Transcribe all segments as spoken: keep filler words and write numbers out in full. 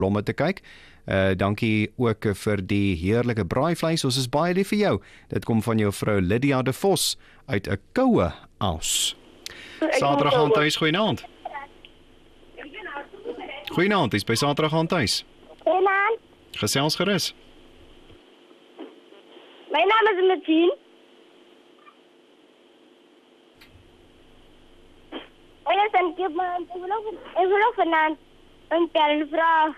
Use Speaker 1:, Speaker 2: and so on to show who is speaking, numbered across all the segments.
Speaker 1: blomme te kyk. Uh, dankie ook vir die heerlike braaivleis. Ons is baie lief vir jou. Dit kom van jou vrou Lydia de Vos uit 'n koue aus. Saterdag aan tuis, goeienaand. Goeienaand, is by Saterdag aan tuis.
Speaker 2: Goeienaand.
Speaker 1: Gesels gerus.
Speaker 2: My naam is Martien. En ik ben Kipman. Ik wil ook vanavond een telvraag.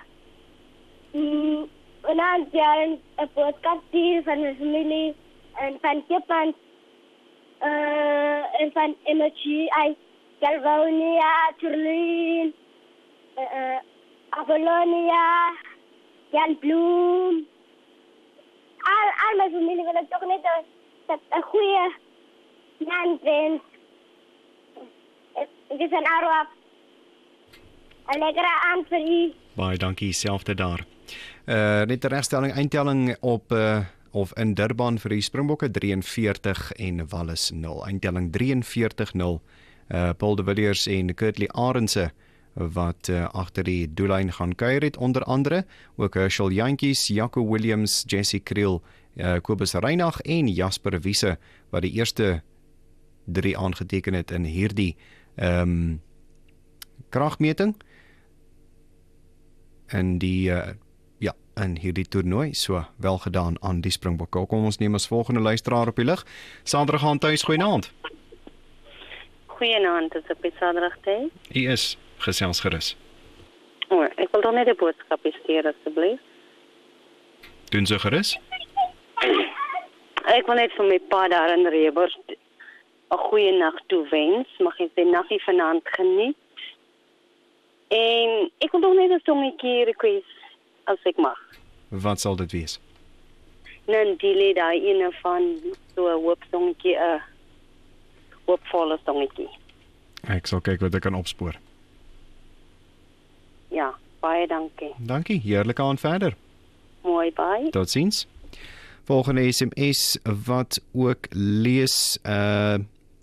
Speaker 2: Vanavond jaren een podcast hier van mijn familie. En van Kipman. En van Emotie. Galvonia, Turlin. Apollonia. Jan Bloem. Al, al mijn familie wil ik toch niet dat een goede naam vindt. Het is een arwap. Een lekkere aand vir u.
Speaker 1: Baie dankie, selfde daar. Uh, net 'n regstelling, eindtelling op uh, of in Durban vir die Springbokke drieënveertig en Wallis nul. Eindtelling drieënveertig nul. Uh, Paul de Villiers en Kurtley Arendse wat uh, agter die doellyn gaan kuier het, onder andere ook Herschel Jantjies, Jaco Williams, Jesse Kriel, uh, Kobus Reinagh en Jasper Wiese wat die eerste drie aangeteken het in hierdie um, kragmeting in die uh, ja, in hierdie toernooi. So wel gedaan aan die Springbokke. Kom ons neem ons volgende luisteraar op die lig. Saterdag aan tuis, goeienaand.
Speaker 3: Goeienaand, dit is op die Saterdag tuis.
Speaker 1: U is gesels gerus.
Speaker 3: O, oh, ek wil dan net 'n boodskap stuur asseblief.
Speaker 1: Doen so gerus.
Speaker 3: Ek wil net vir my pa daar in Rewers 'n goeie nag toewens. Mag jy die nagie vanaand geniet. En ek wil nog net 'n songetjie request as ek mag.
Speaker 1: Wat sal dit wees?
Speaker 3: Nou die daai ene van so 'n hoop songetjie, 'n hoopvolle songetjie.
Speaker 1: Ek sal kyk wat ek kan opspoor.
Speaker 3: Ja, baie dankie.
Speaker 1: Dankie, heerlike aand verder.
Speaker 3: Mooi, baie.
Speaker 1: Totsiens. Volgende S M S wat ook lees uh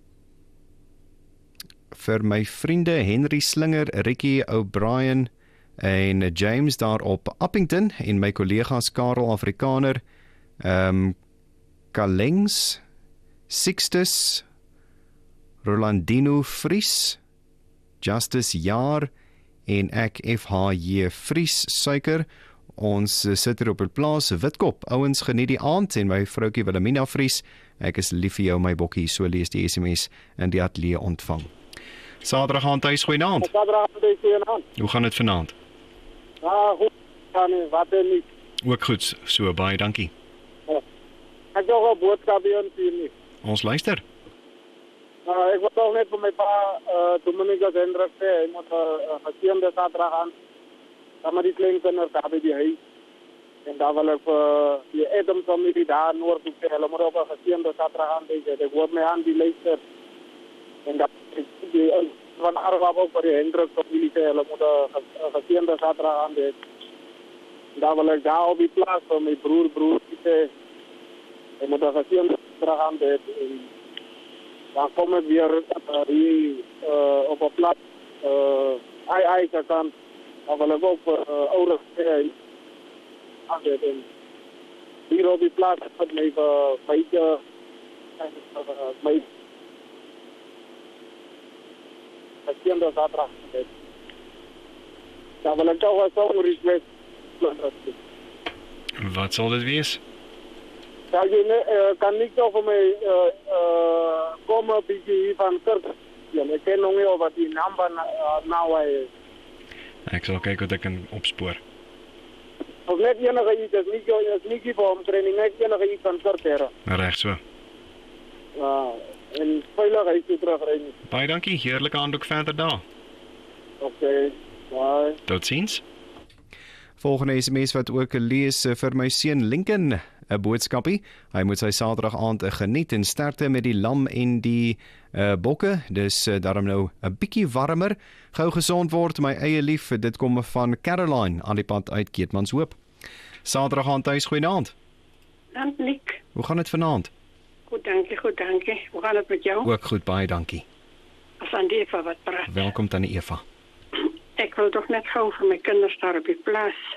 Speaker 1: vir my vriende Henry Slinger, Ricky O'Brien en James daar op Appington en my kollegas Karel Afrikaner, um, Kalengs, Sixtus, Rolandino Vries, Justice Jaar en ek F H J Vries Suiker. Ons sit hier op 'n plaas, Witkop. Ouens, geniet die aand en my vroukie Wilhelmina Vries. Ek is lief vir jou my bokkie, so lees die S M S in die ateljee ontvang. Saterdag aan tuis, goeienaand.
Speaker 4: Saterdag aan tuis, goeienaand.
Speaker 1: Hoe gaan dit vanaand?
Speaker 4: Ja, goed. Gaan nie, wat en nie.
Speaker 1: Ook goed, so baie dankie.
Speaker 4: Ja. Ek het ook 'n boodskap hier nie.
Speaker 1: Ons luister.
Speaker 4: Uh, ek wil toch net vir my pa, uh, Dominicus Hendrik sê, hy moet 'n uh, geseënde Saterdag aan. Dan met die kleinkinders daar by die huis. En daar wil ek uh, die Adams familie daar noord toe sê, hulle moet ook 'n geseënde Saterdag aan wees. Ek hoor my aan die luister. En dat die van Arwab ook vir die Hendrik familie sê, hulle moet 'n geseënde Saterdag aan wees. Daar wil ek daar op die plaas vir my broer, broer sê, hy moet 'n geseënde Saterdag aan wees. Dan kom ik weer uh, hier uh, op een plaats, uh, ai ai kan, dan wil ik ook voor uh, ouders zeggen, hier op die plaats met mijn feitje, mijn geziende zaterdag. Dan wil ik toch wel zo'n request.
Speaker 1: Wat zal dit wees?
Speaker 4: Ja, je uh, kan niet over mij uh, uh, komen een beetje hier van Kirk. Ja, ik ken nog niet wat die naam van uh, nou is.
Speaker 1: Ek sal kyk wat ek kan opspoor.
Speaker 4: Of net enige iets, dat is niet, dat is niet voor omtraining, net enige iets van Kirk heren.
Speaker 1: Reg so.
Speaker 4: Ja, en veilig huis toe terugrijden.
Speaker 1: Baie dankie, heerlike aand ook verder daar.
Speaker 4: Oké, okay, bye.
Speaker 1: Totsiens. Volgende S M S wat ook lees vir my seun Lincoln, 'n boodskapie. Hy moet sy Saterdag aand geniet en sterkte met die lam en die uh, bokke. Dis uh, daarom nou 'n bietjie warmer. Gou gesond word, my eie lief. Dit kom van Caroline aan die pad uit Keetmanshoop. Saterdag aand tuis, goeienaand.
Speaker 5: Dan Nick.
Speaker 1: Hoe gaan dit vanaand?
Speaker 5: Goed, dankie, goed, dankie. Hoe gaan dit met jou?
Speaker 1: Ook goed, baie dankie.
Speaker 5: As aan die Eva wat praat.
Speaker 1: Welkom tannie Eva.
Speaker 5: Ek wil toch net gou vir my kinders daar op die plaas